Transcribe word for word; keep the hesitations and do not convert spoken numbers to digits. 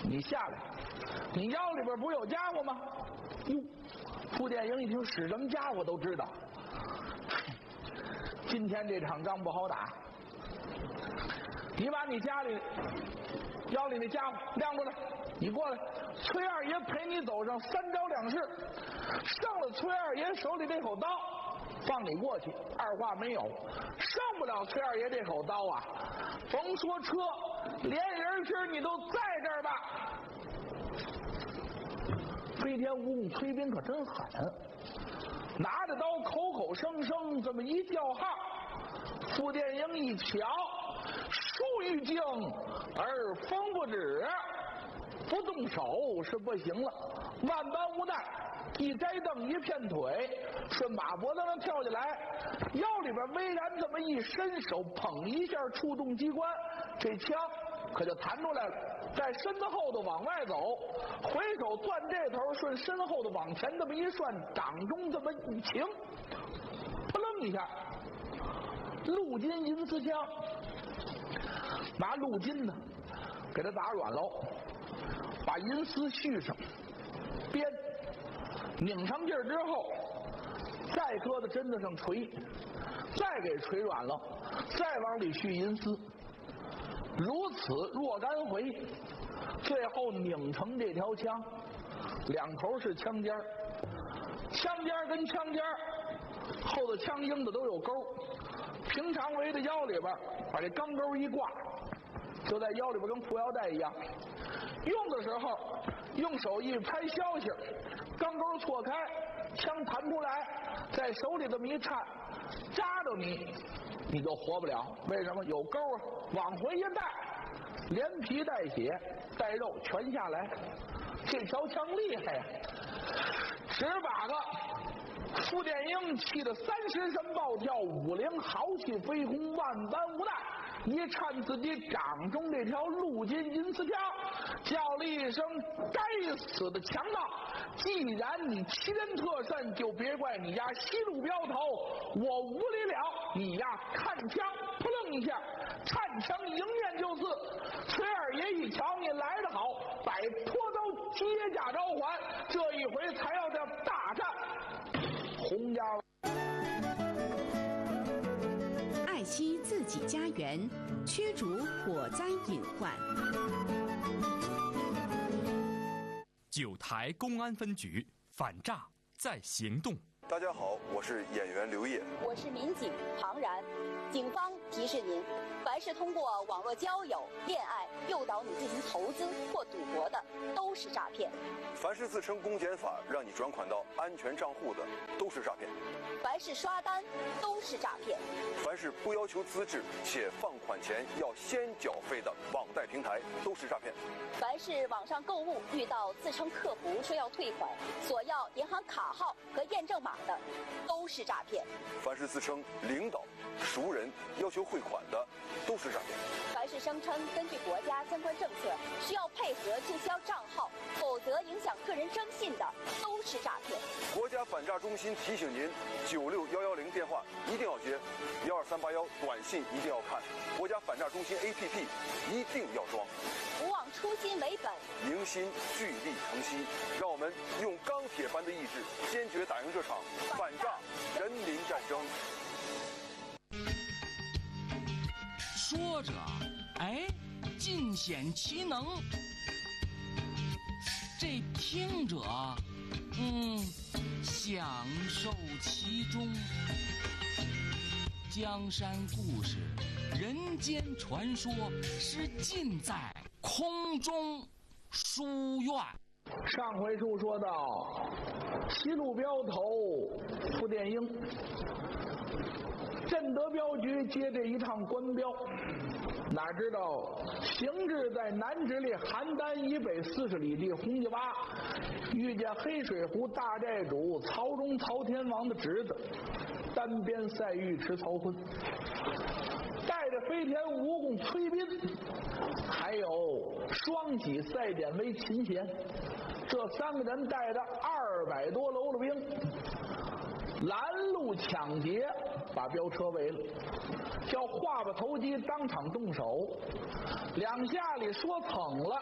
你下来，你腰里边不有家伙吗？哟，傅殿英一听使什么家伙都知道。今天这场仗不好打，你把你家里腰里那家伙亮出来，你过来，崔二爷陪你走上三招两式，上了崔二爷手里这口刀，放你过去，二话没有。上不了崔二爷这口刀啊，甭说车，连人身你都在这儿吧。飞天蜈蚣崔斌可真狠，拿着刀口口声声这么一叫号，傅殿英一瞧，树欲静而风不止，不动手是不行了，万般无奈，一摘凳一片腿，顺马脖子上跳下来，腰里边微然这么一伸手，捧一下触动机关，这枪可就弹出来了，在身子后头往外走，回手攥这头，顺身后头往前这么一涮，掌中这么一擎，扑棱一下，陆金银丝枪，拿陆金呢给它打软喽，把银丝续上，编拧上劲儿之后，再搁到针子上锤，再给锤软了，再往里续银丝，如此若干回，最后拧成这条枪，两头是枪尖儿，枪尖儿跟枪尖儿后头枪缨子都有钩，平常围在腰里边，把这钢钩一挂，就在腰里边跟裤腰带一样。用的时候用手一拍消息，钢钩错开，枪弹出来，在手里这么一颤，扎着你你就活不了。为什么？有钩啊，往回一带，连皮带血带肉全下来。这条枪厉害呀，十把个傅殿英气得三十神暴跳，五灵豪气飞空，万般无奈，一颤自己掌中这条陆金银丝枪，叫了一声该死的强盗，既然你欺人特甚，就别怪你呀西路镖头，我无理了，你呀看枪扑棱一下，颤枪迎面就刺。崔二爷一瞧你来得好，摆脱刀接驾招还，这一回才要叫大战洪家。 爱惜自己家园，驱逐火灾隐患。 九台公安分局反诈在行动。 大家好，我是演员刘烨， 我是民警庞然。警方提示您，凡是通过网络交友、恋爱诱导你进行投资或赌博的，都是诈骗； 凡是自称公检法让你转款到安全账户的，都是诈骗； 凡是刷单，都是诈骗； 凡是不要求资质且放款前要先缴费的网贷平台，都是诈骗； 凡是网上购物遇到自称客服说要退款，索要银行卡号和验证码的，都是诈骗； 凡是自称领导、熟人要求汇款的，都是诈骗； 凡是声称根据国家相关政策需要配合注销账号，否则影响个人征信的，都是诈骗。 国家反诈中心提醒您：九六幺幺零电话一定要接，幺二三八幺短信一定要看，国家反诈中心 A P P 一定要装。 不忘初心为本， 凝心聚力成西，让我们用钢铁般的意志，坚决打赢这场反诈人民战争。 说着，哎，尽显其能；这听者，嗯，享受其中。江山故事、人间传说，是尽在空中书院。 上回书说到，西路镖头傅殿英，镇德镖局接这一趟官镖，哪知道行至在南直隶邯郸以北四十里地红家洼，遇见黑水湖大寨主曹忠曹天王的侄子单边赛尉迟曹坤，带着飞天蜈蚣崔斌，还有双喜赛典韦秦贤，这三个人带着二百多喽啰兵，拦路抢劫，把镖车围了，叫话把头机当场动手，两下里说蹭了，